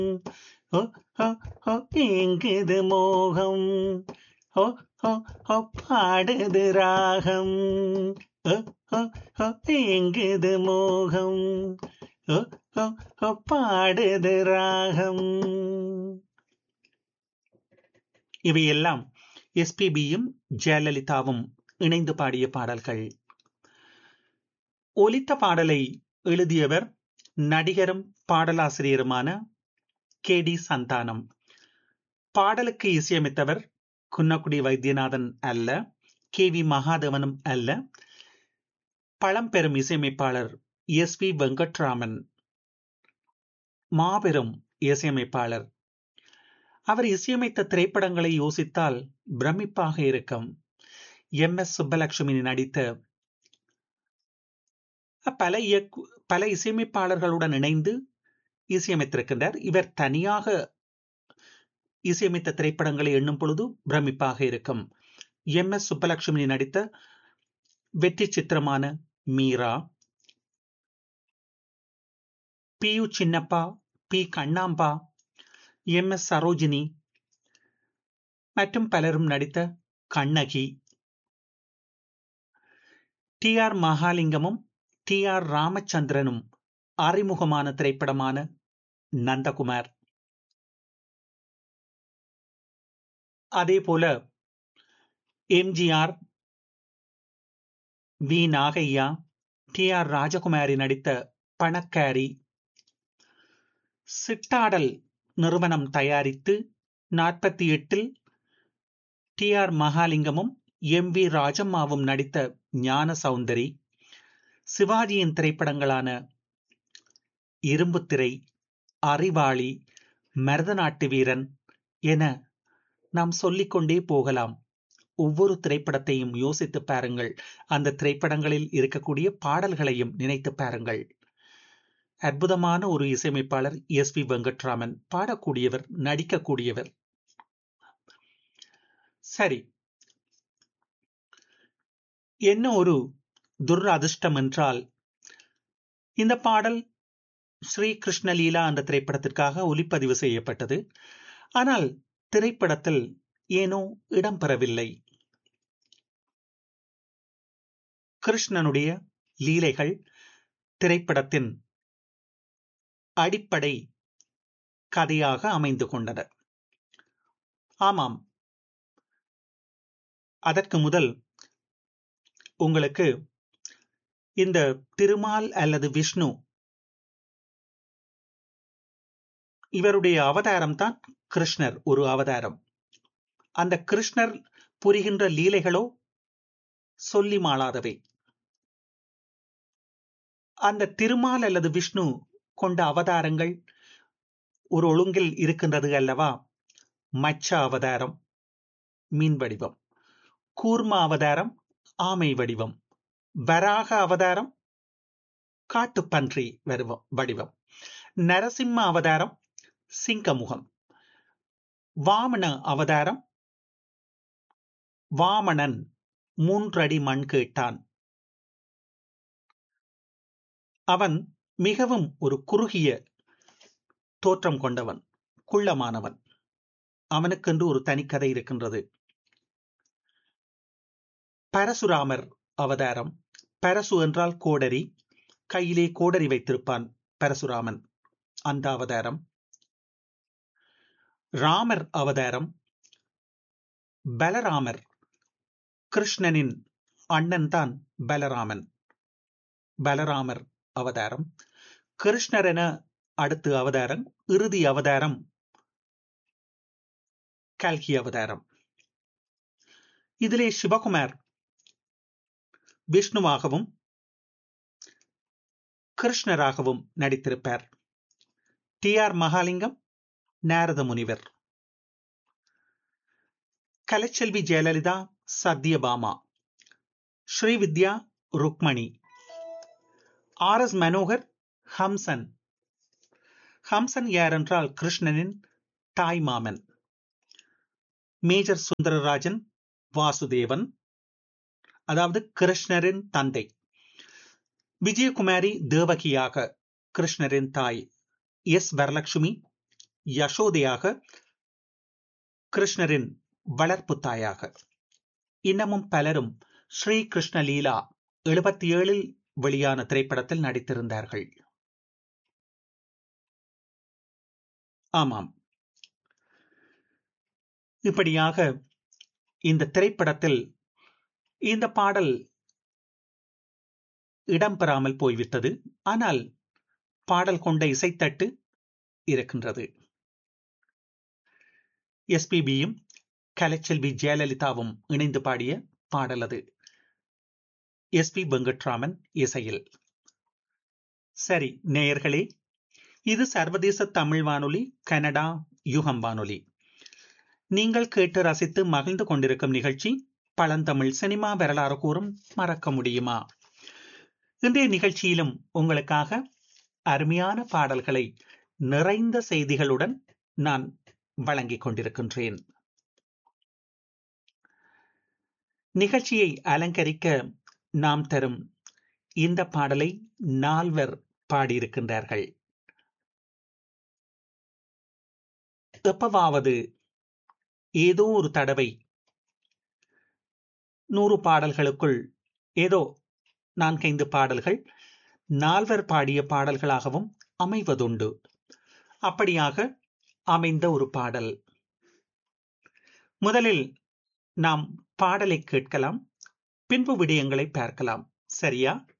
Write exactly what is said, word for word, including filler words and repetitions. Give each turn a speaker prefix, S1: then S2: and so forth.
S1: ஓ ஓ ஓ ஏங்குது மோகம் ஓ ஓ ஓ பாடுது ராகம் ஓ ஓ ஓ ஏங்குது மோகம் ஓ ஓ ஓ பாடுது ராகம். இவையெல்லாம் எஸ்பிபியும் ஜெயலலிதாவும் இணைந்து பாடிய பாடல்கள். ஒலித்த பாடலை எழுதியவர் நடிகரும் பாடலாசிரியருமான கே டி சந்தானம். பாடலுக்கு இசையமைத்தவர் குன்னக்குடி வைத்தியநாதன் அல்ல, கே வி மகாதேவனும் அல்ல, பழம்பெரும் இசையமைப்பாளர் எஸ் வி வெங்கட்ராமன். மாபெரும் இசையமைப்பாளர். அவர் இசையமைத்த திரைப்படங்களை யோசித்தால் பிரமிப்பாக இருக்கும். எம் எஸ் சுப்பலட்சுமி நடித்த பல இயக்கு பல இசையமைப்பாளர்களுடன் இணைந்து இசையமைத்திருக்கின்றார். இவர் தனியாக இசையமைத்த திரைப்படங்களை எண்ணும் பொழுது பிரமிப்பாக இருக்கும். எம் எஸ் சுப்பலட்சுமி நடித்த வெற்றி சித்திரமான Meera, B U Chinappa, B Kannamba, M S Sarojini மற்றும் பலரும் நடித்த Kannagi, D R மகாலிங்கமும் D R ராமச்சந்திரனும் அறிமுகமான திரைப்படமான நந்தகுமார். அதே போல MGR, we Nagaiah, D R ராஜகுமாரி நடித்த பணக்காரி, சிட்டாடல் நிறுவனம் தயாரித்து நாற்பத்தி எட்டில் டி ஆர் மகாலிங்கமும் எம் வி ராஜம்மாவும் நடித்த ஞான சௌந்தரி, சிவாஜியின் திரைப்படங்களான இரும்புத்திரை, அறிவாளி, மருதநாட்டு வீரன் என நாம் சொல்லிக்கொண்டே போகலாம். ஒவ்வொரு திரைப்படத்தையும் யோசித்து பாருங்கள். அந்த திரைப்படங்களில் இருக்கக்கூடிய பாடல்களையும் நினைத்து பாருங்கள். அற்புதமான ஒரு இசையமைப்பாளர் எஸ் வி வெங்கட்ராமன். பாடக்கூடியவர், நடிக்கக்கூடியவர். சரி, என்ன ஒரு துரதிர்ஷ்டம் என்றால், இந்த பாடல் ஸ்ரீ கிருஷ்ணலீலா என்ற திரைப்படத்திற்காக ஒலிப்பதிவு செய்யப்பட்டது. ஆனால் திரைப்படத்தில் ஏனோ இடம்பெறவில்லை. கிருஷ்ணனுடைய லீலைகள் திரைப்படத்தின் அடிப்படை கதையாக அமைந்து கொண்டன. ஆமாம், அதற்கு முதல் உங்களுக்கு இந்த திருமால் அல்லது விஷ்ணு இவருடைய அவதாரம் தான் கிருஷ்ணர், ஒரு அவதாரம். அந்த கிருஷ்ணர் புரிகின்ற லீலைகளோ சொல்லி மாளாதவை. அந்த திருமால் அல்லது விஷ்ணு கொண்ட அவதாரங்கள் ஒரு ஒழுங்கில் இருக்கின்றது அல்லவா? மச்ச அவதாரம் மீன் வடிவம், கூர்ம அவதாரம் ஆமை வடிவம், வராக அவதாரம் காட்டுப்பன்றி வடிவம், நரசிம்ம அவதாரம் சிங்கமுகம், வாமன அவதாரம் வாமணன் மூன்றடி மண் கேட்டான். அவன் மிகவும் ஒரு குறுகிய தோற்றம் கொண்டவன், குள்ளமானவன். அவனுக்கென்று ஒரு தனிக்கதை இருக்கின்றது. பரசுராமர் அவதாரம். பரசு என்றால் கோடரி, கையிலே கோடரி வைத்திருப்பான் பரசுராமன், அந்த அவதாரம். ராமர் அவதாரம். பலராமர், கிருஷ்ணனின் அண்ணன் தான் பலராமன். பலராமர் அவதாரம். கிருஷ்ணர் என அடுத்து அவதாரம். இறுதி அவதாரம் கல்கி அவதாரம். இதிலே சிவகுமார் விஷ்ணுவாகவும் கிருஷ்ணராகவும் நடித்திருப்பார். டி ஆர் மகாலிங்கம் நாரத முனிவர். கலைச்செல்வி ஜெயலலிதா சத்யபாமா, ஸ்ரீவித்யா ருக்மணி, ஆர் எஸ் மனோகர் ஹம்சன். ஹம்சன் யார் என்றால் கிருஷ்ணனின் தாய் மாமன். மேஜர் சுந்தரராஜன் வாசுதேவன், அதாவது கிருஷ்ணரின் தந்தை. விஜயகுமாரி தேவகியாக கிருஷ்ணரின் தாய். எஸ் வரலட்சுமி யசோதையாக, கிருஷ்ணரின் வளர்ப்பு தாயாக. இன்னமும் பலரும் ஸ்ரீ கிருஷ்ண லீலா எழுபத்தி ஏழில் வெளியான திரைப்படத்தில் நடித்திருந்தார்கள். ஆமாம், இப்படியாக இந்த திரைப்படத்தில் இந்த பாடல் இடம்பெறாமல் போய்விட்டது. ஆனால் பாடல் கொண்ட இசைத்தட்டு இருக்கின்றது. எஸ்பிபியும் கலைச்செல்வி ஜெயலலிதாவும் இணைந்து பாடிய பாடல் அது, எஸ் பி வெங்கட்ராமன் இசையில். சரி நேயர்களே, இது சர்வதேச தமிழ் வானொலி, கனடா யுகம் வானொலி. நீங்கள் கேட்டு ரசித்து மகிழ்ந்து கொண்டிருக்கும் நிகழ்ச்சி பழந்தமிழ் சினிமா வரலாறு கூறும் மறக்க முடியுமா. இன்றைய நிகழ்ச்சியிலும் உங்களுக்காக அருமையான பாடல்களை நிறைந்த செய்திகளுடன் நான் வழங்கிக் கொண்டிருக்கின்றேன். நிகழ்ச்சியை அலங்கரிக்க நாம் தரும் இந்த பாடலை நால்வர் பாடியிருக்கின்றார்கள். எப்பவாவது ஏதோ ஒரு தடவை நூறு பாடல்களுக்குள் ஏதோ நான்கைந்து பாடல்கள் நால்வர் பாடிய பாடல்களாகவும் அமைவதுண்டு. அப்படியாக அமைந்த ஒரு பாடல். முதலில் நாம் பாடலை கேட்கலாம், பின்பு விடயங்களை பார்க்கலாம். சரியா?